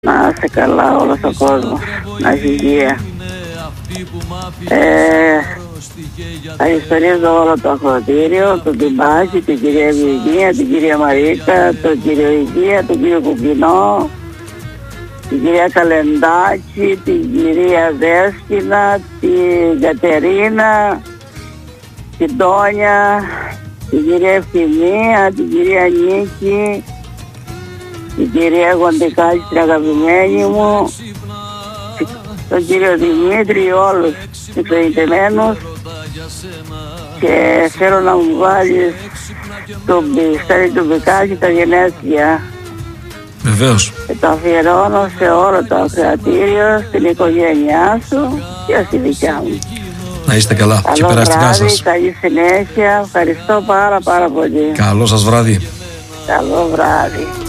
Να είσαι καλά όλος ο κόσμος, να έχει υγεία. Θα ιστορίζω όλο το ακροατήριο, τον Τιμπάκη, την κυρία Ευγενία, την κυρία Μαρίκα, τον κύριο Υγεία, τον κύριο Κουκκινό, την κυρία Καλεντάκη, την κυρία Δέσκυνα, την Κατερίνα, την Τόνια, την κυρία Ευθυμία, την κυρία Νίκη, την κυρία Γοντικάκη, την αγαπημένη μου, τον κύριο Δημήτρη, όλους τους προηγουμένους, και θέλω να μου βάλεις τον Πιστέρη του Μπικάκη τα γενέθλια. Βεβαίως. Και το αφιερώνω σε όλο το ακροατήριο, στην οικογένειά σου και στη δικιά μου. Να είστε καλά. Καλό και περαστικά βράδυ, σας. καλή συνέχεια. Ευχαριστώ πάρα πολύ. Καλό σας βράδυ. Καλό βράδυ.